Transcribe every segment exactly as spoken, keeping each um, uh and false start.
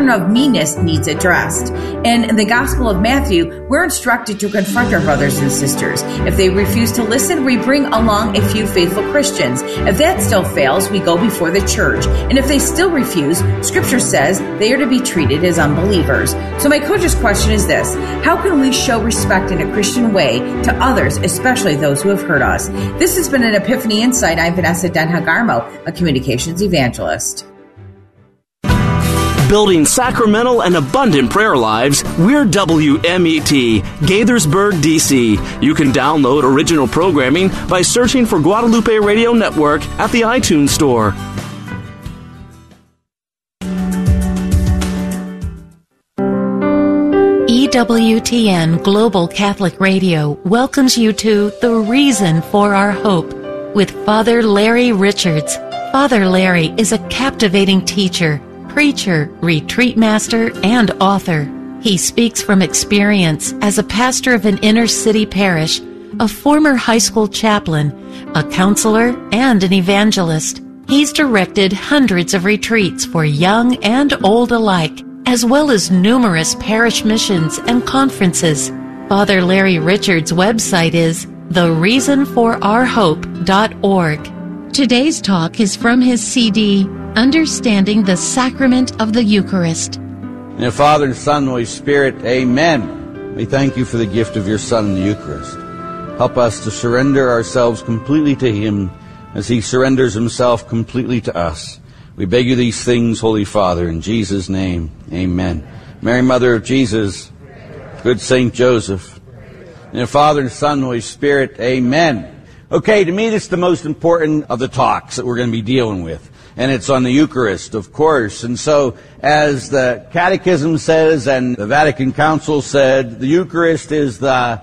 of meanness needs addressed. In the Gospel of Matthew, we're instructed to confront our brothers and sisters. If they refuse to listen, we bring along a few faithful Christians. If that still fails, we go before the church. And if they still refuse, Scripture says they are to be treated as unbelievers. So my coach's question is this: how can we show respect in a Christian way to others, especially those who have hurt us? This has been an Epiphany Insight. I'm Vanessa Denha-Garmo, a communications evangelist. Building sacramental and abundant prayer lives, we're W M E T, Gaithersburg, D C. You can download original programming by searching for Guadalupe Radio Network at the iTunes Store. E W T N Global Catholic Radio welcomes you to The Reason for Our Hope with Father Larry Richards. Father Larry is a captivating teacher, preacher, retreat master, and author. He speaks from experience as a pastor of an inner-city parish, a former high school chaplain, a counselor, and an evangelist. He's directed hundreds of retreats for young and old alike, as well as numerous parish missions and conferences. Father Larry Richards' website is the reason for our hope dot org. Today's talk is from his C D, Understanding the Sacrament of the Eucharist. In the Father, and Son, and Holy Spirit, amen. We thank you for the gift of your Son in the Eucharist. Help us to surrender ourselves completely to him as he surrenders himself completely to us. We beg you these things, Holy Father, in Jesus' name, amen. Mary, Mother of Jesus, good Saint Joseph, in the Father, and Son, and Holy Spirit, amen. Okay, to me, this is the most important of the talks that we're going to be dealing with. And it's on the Eucharist, of course. And so, as the Catechism says and the Vatican Council said, the Eucharist is the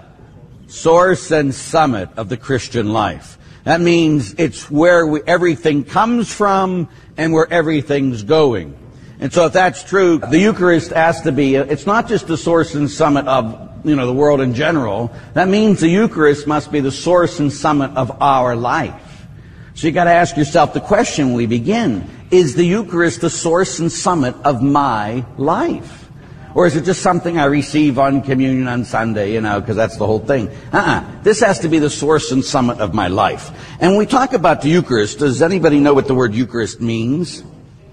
source and summit of the Christian life. That means it's where we, everything comes from and where everything's going. And so if that's true, the Eucharist has to be, it's not just the source and summit of, you know, the world in general. That means the Eucharist must be the source and summit of our life. So you got to ask yourself the question when we begin: is the Eucharist the source and summit of my life? Or is it just something I receive on communion on Sunday, you know, because that's the whole thing? Uh-uh. This has to be the source and summit of my life. And when we talk about the Eucharist, does anybody know what the word Eucharist means?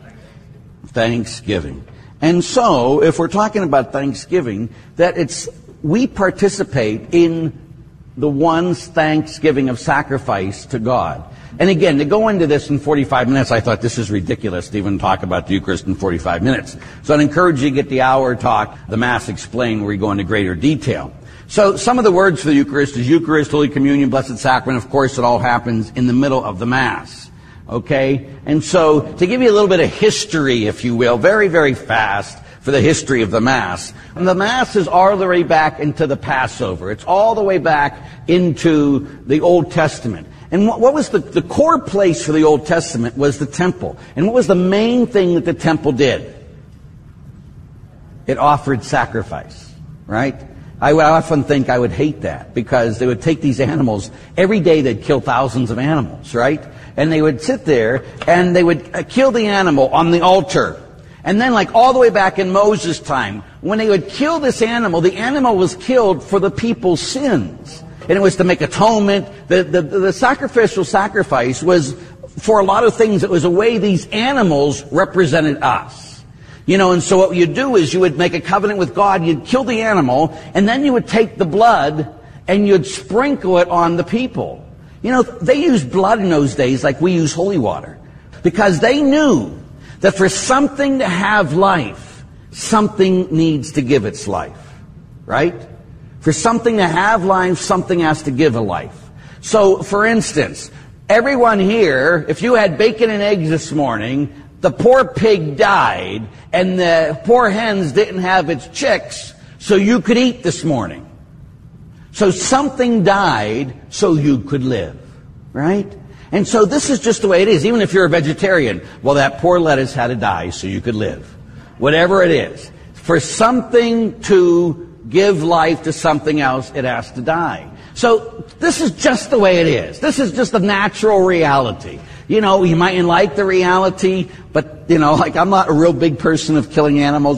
Thanksgiving. And so, if we're talking about Thanksgiving, that it's, we participate in the one's thanksgiving of sacrifice to God. And again, to go into this in forty-five minutes, I thought this is ridiculous to even talk about the Eucharist in forty-five minutes. So I'd encourage you to get the hour talk, the Mass Explained, where we go into greater detail. So some of the words for the Eucharist is Eucharist, Holy Communion, Blessed Sacrament. Of course, it all happens in the middle of the Mass. Okay? And so, to give you a little bit of history, if you will, very, very fast, for the history of the Mass. And the Mass is all the way back into the Passover. It's all the way back into the Old Testament. And what, what was the, the core place for the Old Testament was the temple. And what was the main thing that the temple did? It offered sacrifice, right? I would often think I would hate that, because they would take these animals. Every day they'd kill thousands of animals, right? And they would sit there and they would uh, kill the animal on the altar. And then, like all the way back in Moses' time, when they would kill this animal, the animal was killed for the people's sins. And it was to make atonement. The, the, the sacrificial sacrifice was for a lot of things. It was a way these animals represented us. You know, and so what you'd do is you would make a covenant with God, you'd kill the animal, and then you would take the blood and you'd sprinkle it on the people. You know, they used blood in those days like we use holy water, because they knew that for something to have life, something needs to give its life. Right? For something to have life, something has to give a life. So, for instance, everyone here, if you had bacon and eggs this morning, the poor pig died, and the poor hens didn't have its chicks, so you could eat this morning. So something died so you could live. Right? And so this is just the way it is. Even if you're a vegetarian, well, that poor lettuce had to die so you could live. Whatever it is. For something to give life to something else, it has to die. So this is just the way it is. This is just a natural reality. You know, you mightn't like the reality, but, you know, like I'm not a real big person of killing animals.